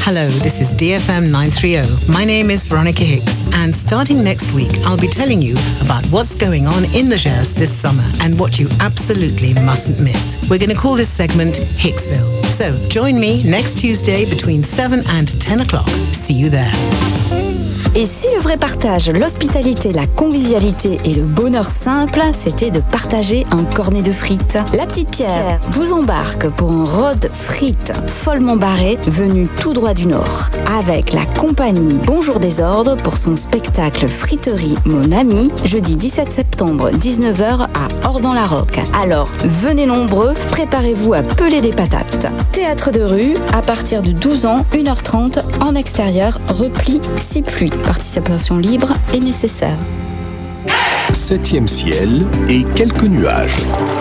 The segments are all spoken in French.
Hello, this is DFM 930. My name is Veronica Hicks, and starting next week, I'll be telling you about what's going on in the Gers this summer and what you absolutely mustn't miss. We're going to call this segment Hicksville. So join me next Tuesday between 7 and 10 o'clock. See you there. Et si le vrai partage, l'hospitalité, la convivialité et le bonheur simple, c'était de partager un cornet de frites. La Petite Pierre vous embarque pour un road frites follement barré venu tout droit du Nord. Avec la compagnie Bonjour Désordre pour son spectacle Friterie Mon Ami, jeudi 17 septembre, 19h à Ordan-la-Roque. Alors, venez nombreux, préparez-vous à peler des patates. Théâtre de rue, à partir de 12 ans, 1h30, en extérieur, repli si pluie. Participation libre est nécessaire. 7e ciel et quelques nuages.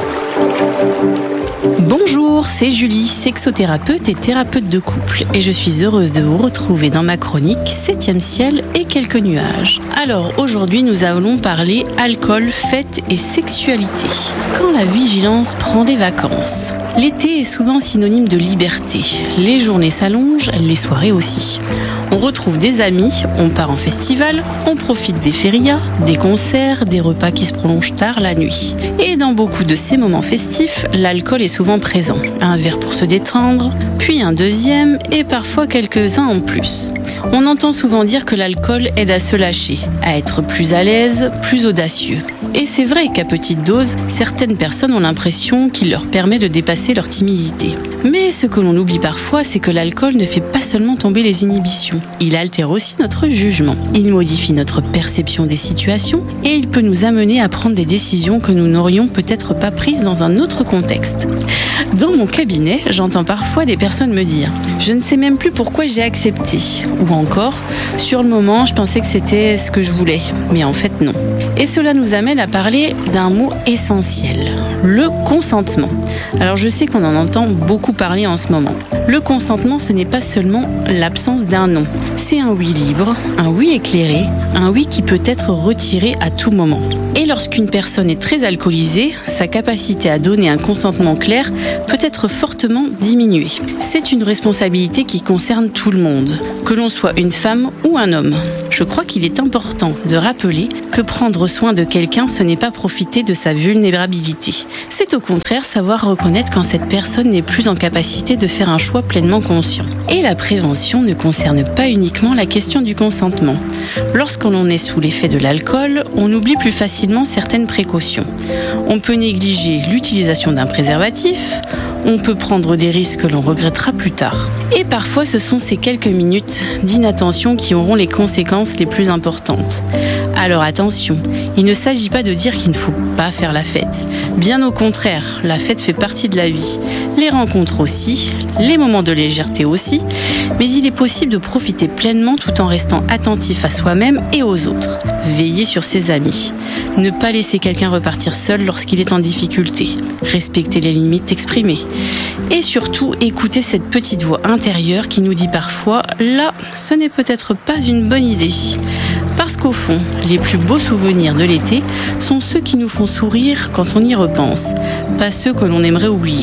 Bonjour, c'est Julie, sexothérapeute et thérapeute de couple, et je suis heureuse de vous retrouver dans ma chronique 7e ciel et quelques nuages. Alors aujourd'hui nous allons parler alcool, fête et sexualité. Quand la vigilance prend des vacances. L'été est souvent synonyme de liberté. Les journées s'allongent, les soirées aussi. On retrouve des amis, on part en festival, on profite des férias, des concerts, des repas qui se prolongent tard la nuit. Et dans beaucoup de ces moments festifs, l'alcool est souvent présent. Un verre pour se détendre, puis un deuxième et parfois quelques-uns en plus. On entend souvent dire que l'alcool aide à se lâcher, à être plus à l'aise, plus audacieux. Et c'est vrai qu'à petite dose, certaines personnes ont l'impression qu'il leur permet de dépasser leur timidité. Mais ce que l'on oublie parfois, c'est que l'alcool ne fait pas seulement tomber les inhibitions. Il altère aussi notre jugement. Il modifie notre perception des situations et il peut nous amener à prendre des décisions que nous n'aurions peut-être pas prises dans un autre contexte. Dans mon cabinet, j'entends parfois des personnes me dire « Je ne sais même plus pourquoi j'ai accepté » ou encore « Sur le moment, je pensais que c'était ce que je voulais, mais en fait non ». Et cela nous amène à parler d'un mot essentiel, le consentement. Alors je sais qu'on en entend beaucoup parler en ce moment. Le consentement, ce n'est pas seulement l'absence d'un non. C'est un oui libre, un oui éclairé, un oui qui peut être retiré à tout moment. Et lorsqu'une personne est très alcoolisée, sa capacité à donner un consentement clair peut être fortement diminuée. C'est une responsabilité qui concerne tout le monde, que l'on soit une femme ou un homme. Je crois qu'il est important de rappeler que prendre soin de quelqu'un, ce n'est pas profiter de sa vulnérabilité. C'est au contraire savoir reconnaître quand cette personne n'est plus en capacité de faire un choix pleinement conscient. Et la prévention ne concerne pas uniquement la question du consentement. Lorsqu'on est sous l'effet de l'alcool, on oublie plus facilement certaines précautions. On peut négliger l'utilisation d'un préservatif, on peut prendre des risques que l'on regrettera plus tard. Et parfois, ce sont ces quelques minutes d'inattention qui auront les conséquences les plus importantes. Alors attention, il ne s'agit pas de dire qu'il ne faut pas faire la fête. Bien au contraire, la fête fait partie de la vie. Les rencontres aussi, les moments de légèreté aussi, mais il est possible de profiter pleinement tout en restant attentif à soi-même et aux autres. Veiller sur ses amis. Ne pas laisser quelqu'un repartir seul lorsqu'il est en difficulté. Respecter les limites exprimées. Et surtout, écouter cette petite voix intérieure qui nous dit parfois « là, ce n'est peut-être pas une bonne idée ». Parce qu'au fond, les plus beaux souvenirs de l'été sont ceux qui nous font sourire quand on y repense, pas ceux que l'on aimerait oublier.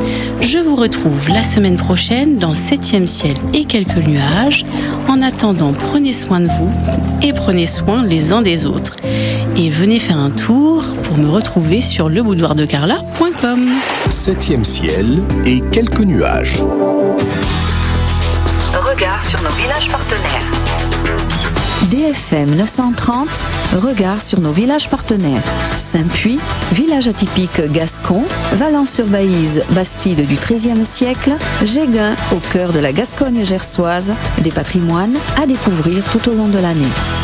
Je vous retrouve la semaine prochaine dans 7e ciel et quelques nuages. En attendant, prenez soin de vous et prenez soin les uns des autres. Et venez faire un tour pour me retrouver sur leboudoirdecarla.com. 7e ciel et quelques nuages. Regard sur nos villages partenaires. DFM 930, regard sur nos villages partenaires. Saint-Puy, village atypique gascon, Valence-sur-Baïse, bastide du XIIIe siècle, Géguin, au cœur de la Gascogne gersoise, des patrimoines à découvrir tout au long de l'année.